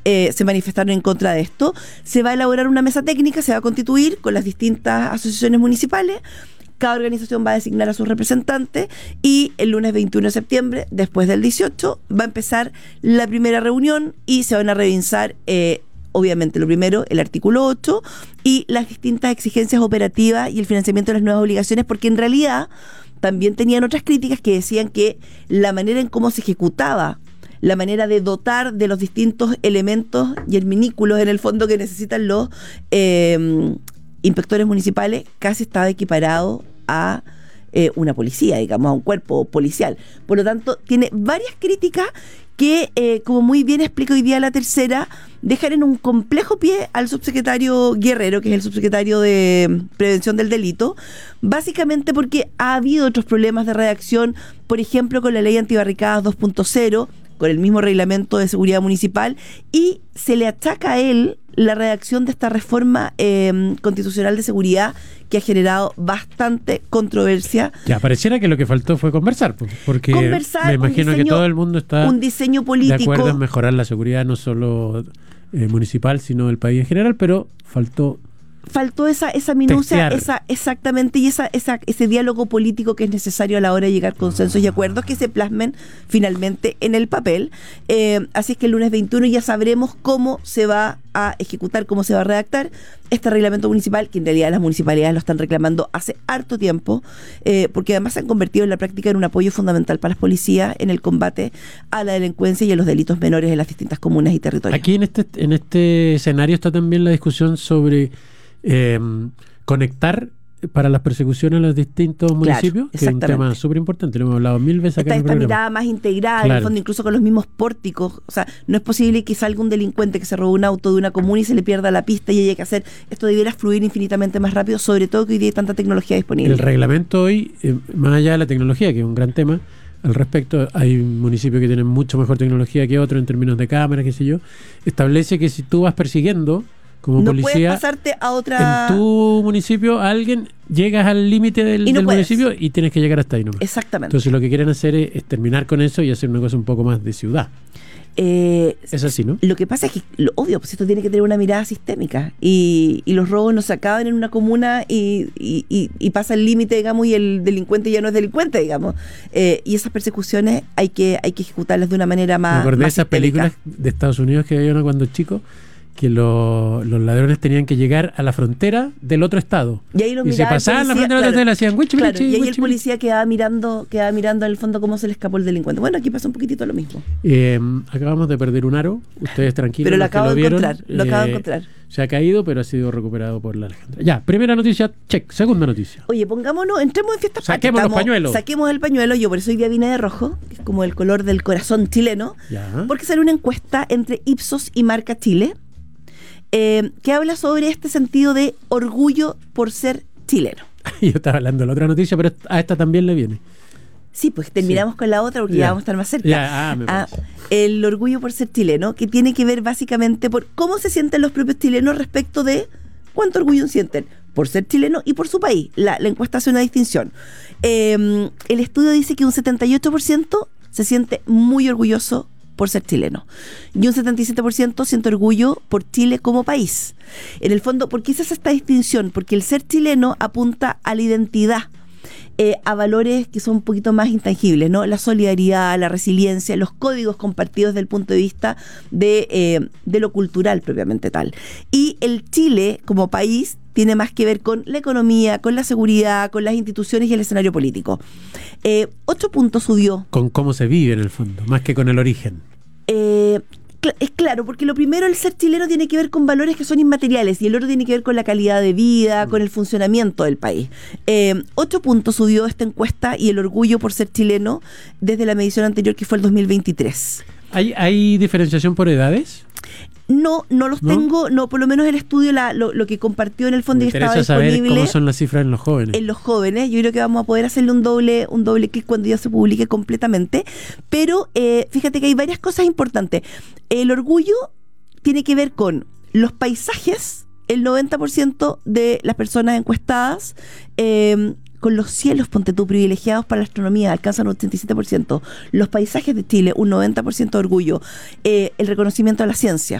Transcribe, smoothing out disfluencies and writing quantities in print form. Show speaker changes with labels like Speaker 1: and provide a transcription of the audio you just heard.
Speaker 1: se manifestaron en contra de esto. Se va a elaborar una mesa técnica, se va a constituir con las distintas asociaciones municipales. Cada organización va a designar a sus representantes y el lunes 21 de septiembre, después del 18, va a empezar la primera reunión y se van a revisar, obviamente, lo primero, el artículo 8 y las distintas exigencias operativas y el financiamiento de las nuevas obligaciones, porque en realidad también tenían otras críticas que decían que la manera en cómo se ejecutaba, la manera de dotar de los distintos elementos y adminículos en el fondo que necesitan los inspectores municipales casi estaba equiparado a una policía, digamos, a un cuerpo policial. Por lo tanto, tiene varias críticas que, como muy bien explica hoy día La Tercera, dejan en un complejo pie al subsecretario Guerrero, que es el subsecretario de Prevención del Delito, básicamente porque ha habido otros problemas de redacción, por ejemplo, con la ley antibarricadas 2.0, con el mismo reglamento de seguridad municipal, y se le achaca a él la redacción de esta reforma constitucional de seguridad que ha generado bastante controversia.
Speaker 2: Ya, pareciera que lo que faltó fue conversar, porque me imagino que todo el mundo está
Speaker 1: un diseño político,
Speaker 2: de acuerdo en mejorar la seguridad no solo municipal, sino del país en general, pero faltó esa minucia, exactamente, y ese diálogo político que es necesario a la hora de llegar a consensos y acuerdos que se plasmen finalmente en el papel. Así es que el lunes 21 ya sabremos cómo se va a ejecutar, cómo se va a redactar este reglamento municipal, que en realidad las municipalidades lo están reclamando hace harto tiempo, porque además se han convertido en la práctica en un apoyo fundamental para las policías en el combate a la delincuencia y a los delitos menores en las distintas comunas y territorios. Aquí en este escenario está también la discusión sobre conectar para las persecuciones en los distintos municipios, que es un tema súper importante, lo hemos hablado 1000 veces acá en el programa.
Speaker 1: Esta mirada más integrada, en el fondo, incluso con los mismos pórticos. O sea, no es posible que salga un delincuente que se robó un auto de una comuna y se le pierda la pista y haya que hacer. Esto debiera fluir infinitamente más rápido, sobre todo que hoy día hay tanta tecnología disponible.
Speaker 2: El reglamento hoy, más allá de la tecnología, que es un gran tema al respecto, hay municipios que tienen mucho mejor tecnología que otros en términos de cámaras, qué sé yo, establece que si tú vas persiguiendo como policía,
Speaker 1: puedes pasarte a otra.
Speaker 2: En tu municipio, a alguien, llegas al límite del municipio y tienes que llegar hasta ahí nomás.
Speaker 1: Exactamente.
Speaker 2: Entonces lo que quieren hacer es terminar con eso y hacer una cosa un poco más de ciudad. Es así, ¿no?
Speaker 1: Lo que pasa es que, obvio, pues esto tiene que tener una mirada sistémica y los robos no se acaban en una comuna y pasa el límite, digamos, y el delincuente ya no es delincuente, digamos. Y esas persecuciones hay que ejecutarlas de una manera más.
Speaker 2: Me acordé de esas
Speaker 1: sistémica.
Speaker 2: películas de Estados Unidos que había uno cuando chico, que los ladrones tenían que llegar a la frontera del otro estado.
Speaker 1: Y ahí los
Speaker 2: se pasaban la frontera del otro estado y le hacían
Speaker 1: y ahí el policía quedaba mirando en el fondo cómo se le escapó el delincuente. Bueno, aquí pasa un poquitito lo mismo.
Speaker 2: Acabamos de perder un aro. Ustedes tranquilos.
Speaker 1: Pero lo acabo de encontrar.
Speaker 2: Se ha caído, pero ha sido recuperado por la Alejandra. Ya, primera noticia, check. Segunda noticia.
Speaker 1: Oye, entremos en fiesta.
Speaker 2: Saquemos los pañuelos.
Speaker 1: Saquemos el pañuelo. Yo por eso hoy día vine de rojo, que es como el color del corazón chileno.
Speaker 2: Ya.
Speaker 1: Porque sale una encuesta entre Ipsos y Marca Chile, que habla sobre este sentido de orgullo por ser chileno.
Speaker 2: Yo estaba hablando de la otra noticia, pero a esta también le viene.
Speaker 1: Sí, pues terminamos con la otra porque ya vamos a estar más cerca.
Speaker 2: Me
Speaker 1: el orgullo por ser chileno, que tiene que ver básicamente por cómo se sienten los propios chilenos respecto de cuánto orgullo sienten por ser chileno y por su país. La encuesta hace una distinción. El estudio dice que un 78% se siente muy orgulloso por ser chileno y un 77% siente orgullo por Chile como país. En el fondo, ¿por qué se hace esta distinción? Porque el ser chileno apunta a la identidad, a valores que son un poquito más intangibles, ¿no? La solidaridad, la resiliencia, los códigos compartidos desde el punto de vista de lo cultural propiamente tal. Y el Chile como país tiene más que ver con la economía, con la seguridad, con las instituciones y el escenario político. 8 puntos subió.
Speaker 2: Con cómo se vive en el fondo, más que con el origen.
Speaker 1: Es claro, porque lo primero, el ser chileno tiene que ver con valores que son inmateriales y el otro tiene que ver con la calidad de vida, con el funcionamiento del país. 8 puntos subió esta encuesta y el orgullo por ser chileno desde la medición anterior, que fue el 2023.
Speaker 2: ¿Hay diferenciación por edades?
Speaker 1: No los tengo, por lo menos el estudio, lo que compartió en el fondo y estaba disponible.
Speaker 2: Saber cómo son las cifras en los jóvenes. En
Speaker 1: los jóvenes, yo creo que vamos a poder hacerle un doble clic cuando ya se publique completamente. Pero fíjate que hay varias cosas importantes. El orgullo tiene que ver con los paisajes, el 90% de las personas encuestadas, con los cielos, ponte tú, privilegiados para la astronomía, alcanzan un 87%. Los paisajes de Chile, un 90% de orgullo. El reconocimiento a la ciencia,